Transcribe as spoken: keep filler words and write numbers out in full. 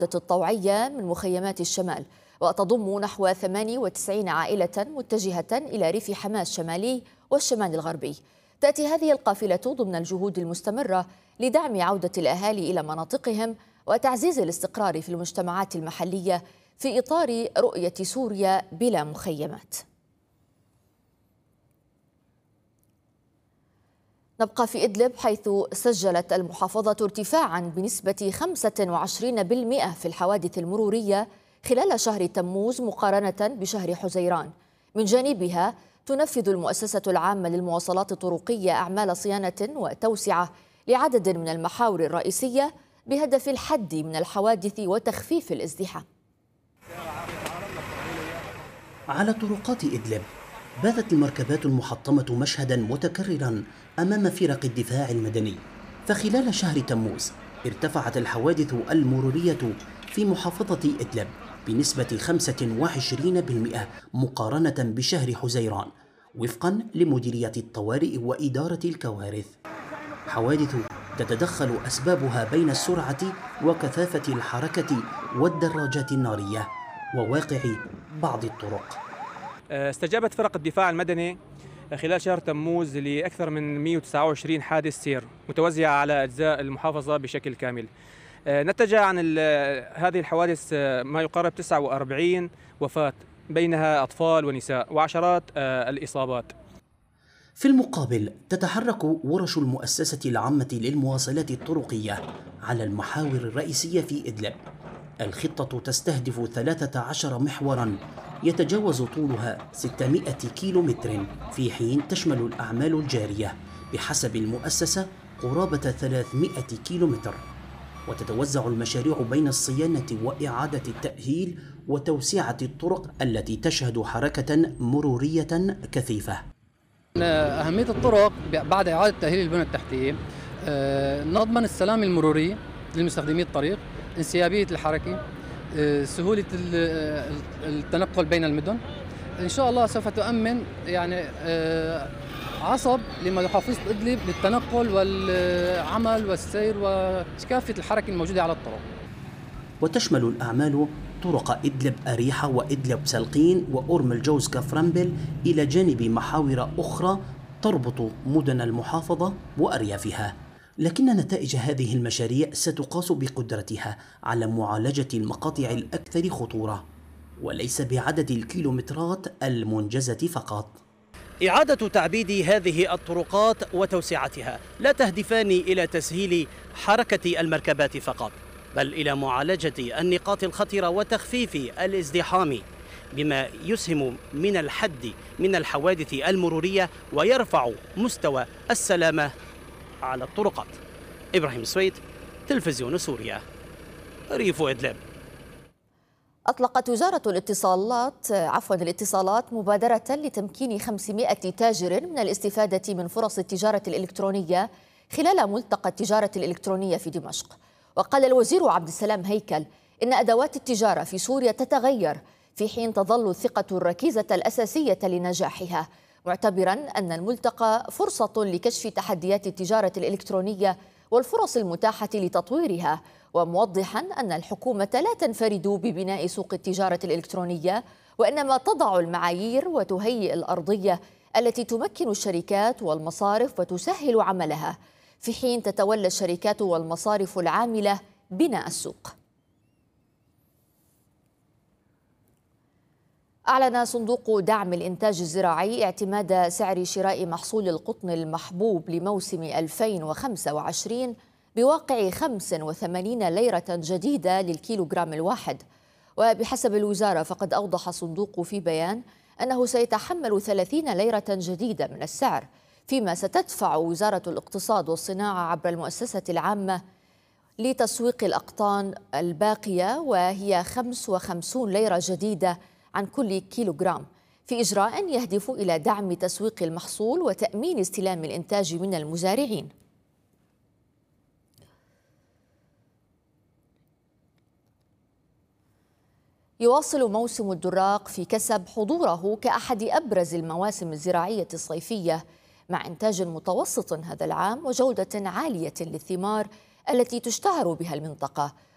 الطوعية من مخيمات الشمال، وتضم نحو ثمانية وتسعين عائلة متجهة إلى ريف حماة الشمالي والشمال الغربي. تأتي هذه القافلة ضمن الجهود المستمرة لدعم عودة الأهالي إلى مناطقهم وتعزيز الاستقرار في المجتمعات المحلية في إطار رؤية سوريا بلا مخيمات. نبقى في إدلب، حيث سجلت المحافظة ارتفاعا بنسبة خمسة وعشرين بالمئة في الحوادث المرورية خلال شهر تموز مقارنة بشهر حزيران. من جانبها تنفذ المؤسسة العامة للمواصلات الطرقية أعمال صيانة وتوسعة لعدد من المحاور الرئيسية بهدف الحد من الحوادث وتخفيف الازدحام. على طرقات إدلب باتت المركبات المحطمة مشهدا متكررا أمام فرق الدفاع المدني، فخلال شهر تموز ارتفعت الحوادث المرورية في محافظة إدلب بنسبة خمسة وعشرين بالمئة مقارنة بشهر حزيران وفقا لمديرية الطوارئ وإدارة الكوارث. حوادث تتدخل أسبابها بين السرعة وكثافة الحركة والدراجات النارية وواقع بعض الطرق. استجابت فرق الدفاع المدني خلال شهر تموز لأكثر من مئة وتسعة وعشرين حادث سير متوزعة على أجزاء المحافظة بشكل كامل. نتج عن هذه الحوادث ما يقارب تسعة وأربعين وفاة، بينها أطفال ونساء، وعشرات الإصابات. في المقابل تتحرك ورش المؤسسة العامة للمواصلات الطرقية على المحاور الرئيسية في إدلب. الخطة تستهدف ثلاثة عشر محورا يتجاوز طولها ستمائة كيلومتر، في حين تشمل الأعمال الجارية بحسب المؤسسة قرابة ثلاثمائة كيلومتر، وتتوزع المشاريع بين الصيانة وإعادة التأهيل وتوسعة الطرق التي تشهد حركة مرورية كثيفة. أهمية الطرق بعد إعادة تأهيل البنى التحتية نضمن السلام المروري للمستخدمي الطريق، انسيابية الحركة، سهولة التنقل بين المدن. إن شاء الله سوف تؤمن يعني عصب لمحافظة إدلب للتنقل والعمل والسير وكافة الحركة الموجودة على الطرق. وتشمل الأعمال طرق إدلب أريحة وإدلب سلقين وأورم الجوز كفرنبل، إلى جانب محاور أخرى تربط مدن المحافظة وأريافها. لكن نتائج هذه المشاريع ستقاس بقدرتها على معالجة المقاطع الأكثر خطورة، وليس بعدد الكيلومترات المنجزة فقط. إعادة تعبيد هذه الطرقات وتوسعتها لا تهدفان إلى تسهيل حركة المركبات فقط، بل إلى معالجة النقاط الخطرة وتخفيف الازدحام، بما يسهم من الحد من الحوادث المرورية ويرفع مستوى السلامة على الطرقات. إبراهيم سويد، تلفزيون سوريا، ريف إدلب. أطلقت وزارة الاتصالات عفوا الاتصالات مبادرة لتمكين خمسمائة تاجر من الاستفادة من فرص التجارة الإلكترونية خلال ملتقى التجارة الإلكترونية في دمشق. وقال الوزير عبد السلام هيكل إن أدوات التجارة في سوريا تتغير، في حين تظل الثقة الركيزة الأساسية لنجاحها، معتبرا أن الملتقى فرصة لكشف تحديات التجارة الإلكترونية والفرص المتاحة لتطويرها، وموضحا أن الحكومة لا تنفرد ببناء سوق التجارة الإلكترونية، وإنما تضع المعايير وتهيئ الأرضية التي تمكن الشركات والمصارف وتسهل عملها، في حين تتولى الشركات والمصارف العاملة بناء السوق. أعلن صندوق دعم الإنتاج الزراعي اعتماد سعر شراء محصول القطن المحبوب لموسم ألفين وخمسة وعشرين بواقع خمسة وثمانين ليرة جديدة للكيلوغرام الواحد. وبحسب الوزارة فقد أوضح الصندوق في بيان أنه سيتحمل ثلاثين ليرة جديدة من السعر، فيما ستدفع وزارة الاقتصاد والصناعة عبر المؤسسة العامة لتسويق الأقطان الباقية، وهي خمسة وخمسين ليرة جديدة عن كل كيلوغرام، في إجراء يهدف إلى دعم تسويق المحصول وتأمين استلام الإنتاج من المزارعين. يواصل موسم الدراق في كسب حضوره كأحد أبرز المواسم الزراعية الصيفية، مع إنتاج متوسط هذا العام وجودة عالية للثمار التي تشتهر بها المنطقة.